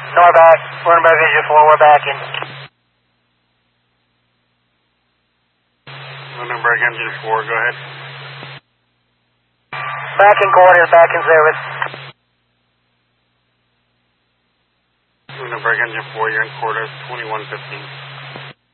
No, we're back. Lunenburg Engine 4, we're back in. Lunenburg Engine 4, go ahead. Back in quarters, back in service. Lunenburg Engine 4, you're in quarters, 2115.